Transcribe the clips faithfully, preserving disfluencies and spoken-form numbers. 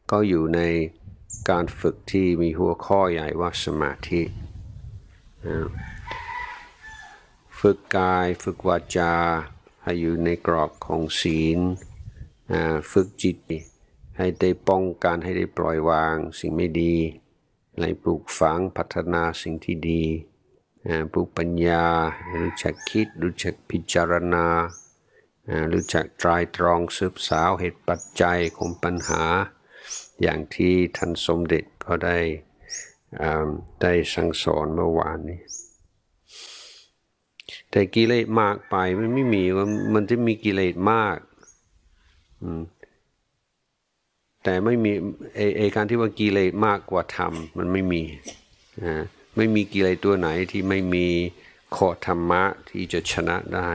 ก็อยู่ในการฝึกที่มีหัวข้อใหญ่ว่าสมาธิฝึกกายฝึกวาจาให้อยู่ในกรอบของศีลฝึกจิตให้ได้ป้องกันให้ได้ปล่อยวางสิ่งไม่ดีให้ปลูกฝังพัฒนาสิ่งที่ดีปลูกปัญญารู้จักคิดรู้จักพิจารณารู้จักไตรตรองสืบสาวเหตุปัจจัยของปัญหาอย่างที่ท่านสมเด็จก็ได้ได้สั่งสอนเมื่อวานนี้แต่กิเลสมากไปมันไม่มีว่ามันจะมีกิเลสมากแต่ไม่มีไอไอการที่ว่ากิเลสมากกว่าธรรมมันไม่มีอ่าไม่มีกิเลสตัวไหนที่ไม่มีข้อธรรมะที่จะชนะได้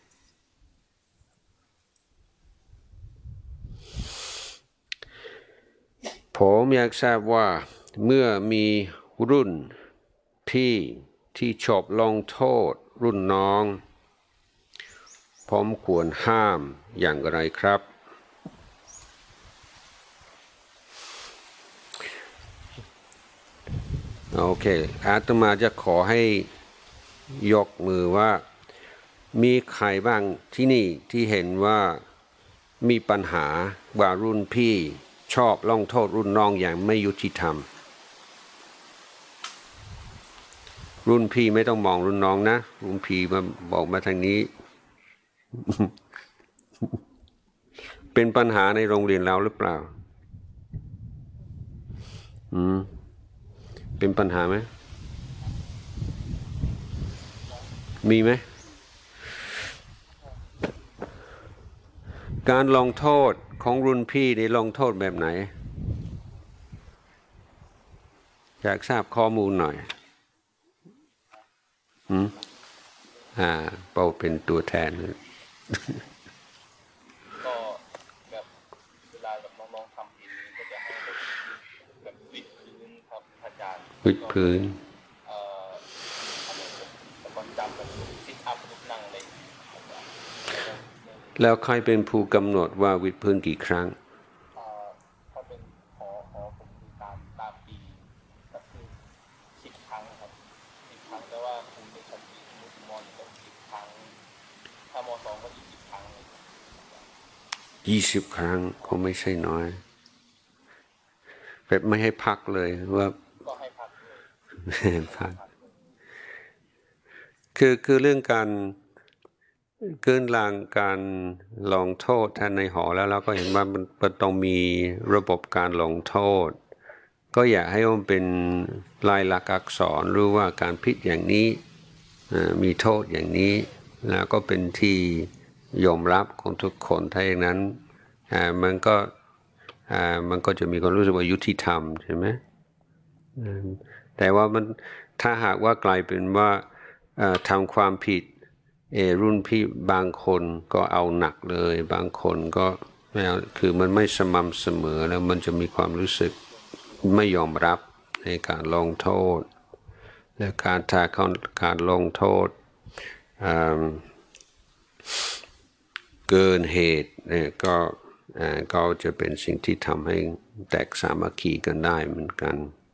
ผมอยากทราบว่าเมื่อมีรุ่นพี่ที่ชอบลงโทษรุ่นน้องผมควรห้ามอย่างไรครับโอเคอาตมาจะขอให้ยกมือว่ามีใครบ้างที่นี่ที่เห็นว่ามีปัญหาว่ารุ่นพี่ชอบลงโทษรุ่นน้องอย่างไม่ยุติธรรมรุ่นพี่ไม่ต้องมองรุ่นน้องนะรุ่นพี่มาบอกมาทางนี้ เป็นปัญหาในโรงเรียนเราหรือเปล่าอืมเป็นปัญหาไหมมีไหมการลงโทษของรุ่นพี่ได้ลงโทษแบบไหนอยากทราบข้อมูลหน่อยอืมอ่าเป่าเป็นตัวแทนก็แบบเวลาแบบน้องๆทำผิดก็จะให้แบบแบบวิดพื้นครับอาจารย์วิดพื้นเอ่อแล้วก็จำแบบซิทอัพลุกนั่งเลยแล้วใครเป็นผู้กำหนดว่าวิดพื้นกี่ครั้งถ้าเป็นหอหอผมคือตามตามปีก็คือสิบครั้งครับสิบครั้งแต่ว่าคุณในชั้นปีมุสมอนก็สิบครั้งถ้ามสองก็ยี่สิบครั้งเลยยี่สิบครั้งก็ไม่ใช่น้อยแบบไม่ให้พักเลยว่าก็ให้พักด้วยพักคือคือเรื่องการเกินลางการลงโทษท่านในหอแล้วเราก็เห็นว่ามันต้องมีระบบการลงโทษก็อยากให้มันเป็นลายลักษณ์อักษรรู้ว่าการพิจอย่างนี้มีโทษอย่างนี้แล้วก็เป็นที่ยอมรับของทุกคนถ้าอย่างนั้นมันก็มันก็จะมีความรู้สึกว่ายุติธรรมใช่ไหมแต่ว่ามันถ้าหากว่ากลายเป็นว่าทำความผิดเอรุ่นพี่บางคนก็เอาหนักเลยบางคนก็ไม่เอาคือมันไม่สม่ำเสมอแล้วมันจะมีความรู้สึกไม่ยอมรับในการลงโทษและการถ้าการลงโทษเกินเหตุเนี่ยก็ก็จะเป็นสิ่งที่ทำให้แตกสามัคคีกันได้เหมือนกัน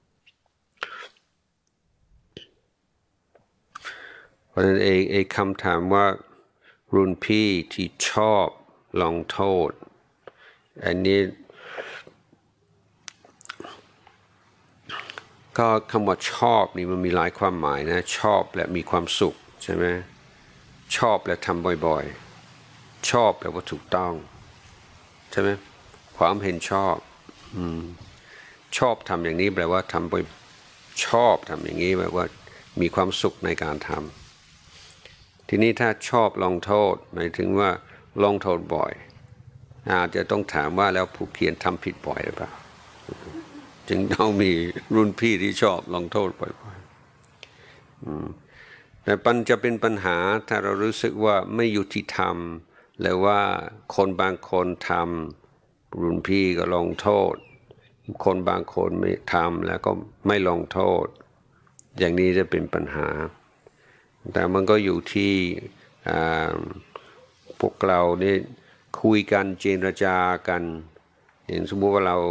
เพราะฉะนั้นเองไอ้คำถามว่ารุ่นพี่ที่ชอบลงโทษอันนี้ก็คำว่าชอบนี่มันมีหลายความหมายนะชอบและมีความสุขใช่ไหมชอบและทำบ่อยๆชอบแปลว่าถูกต้องใช่ไหมความเห็นชอบอืมชอบทำอย่างนี้แปลว่าทำบ่อยชอบทำอย่างนี้แปลว่ามีความสุขในการทำทีนี้ถ้าชอบลงโทษหมายถึงว่าลงโทษบ่อยอาจจะต้องถามว่าแล้วผู้เขียนทำผิดบ่อยหรือเปล่าจึงต้องมีรุ่นพี่ที่ชอบลงโทษบ่อยๆแต่ปัญจะเป็นปัญหาถ้าเรารู้สึกว่าไม่ยุติธรรมหรือว่าคนบางคนทำรุ่นพี่ก็ลงโทษคนบางคนไม่ทำแล้วก็ไม่ลงโทษอย่างนี้จะเป็นปัญหาแต่มันก็อยู่ที่พวกเราเนี่ยคุยกันเจรจากันอย่างสมมติว่าเรา